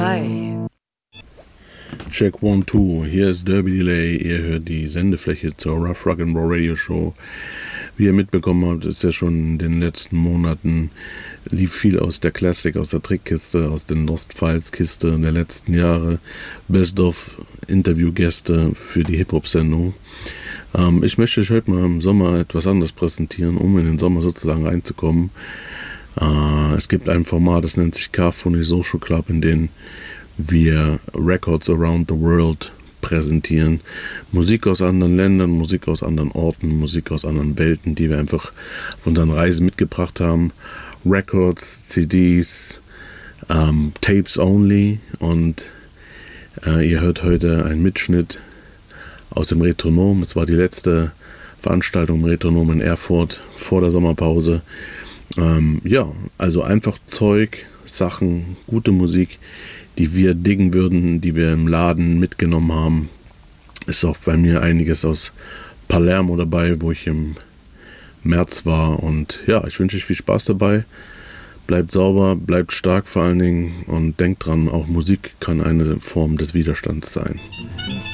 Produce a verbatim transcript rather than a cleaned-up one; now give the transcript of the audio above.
Hi. Check one, two, hier ist Derby Delay, ihr hört die Sendefläche zur Rough Rock'n'Roll Radio Show. Wie ihr mitbekommen habt, ist ja schon in den letzten Monaten lief viel aus der Classic, aus der Trickkiste, aus den Lost Files Kiste der letzten Jahre. Best of Interviewgäste für die Hip-Hop-Sendung. Ähm, ich möchte euch heute mal im Sommer etwas anderes präsentieren, um in den Sommer sozusagen reinzukommen. Äh, es gibt ein Format, das nennt sich Carphony Social Club, in dem wir Records around the world präsentieren. Musik aus anderen Ländern, Musik aus anderen Orten, Musik aus anderen Welten, die wir einfach auf unseren Reisen mitgebracht haben. Records, C Ds, ähm, Tapes only, und äh, ihr hört heute einen Mitschnitt aus dem Retronom. Es war die letzte Veranstaltung im Retronom in Erfurt vor der Sommerpause. Ähm, ja, also einfach Zeug, Sachen, gute Musik, die wir diggen würden, die wir im Laden mitgenommen haben. Ist auch bei mir einiges aus Palermo dabei, wo ich im März war. Und ja, ich wünsche euch viel Spaß dabei. Bleibt sauber, bleibt stark vor allen Dingen und denkt dran, auch Musik kann eine Form des Widerstands sein.